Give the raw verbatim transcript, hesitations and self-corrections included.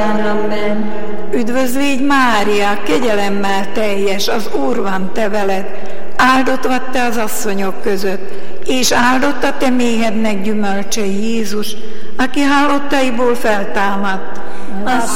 Marian, amen. Üdvözl légy Mária, kegyelemmel teljes, az Úr van te veled, áldott vagy te az asszonyok között, és áldott a te méhednek gyümölcse Jézus, aki halottaiból feltámadt.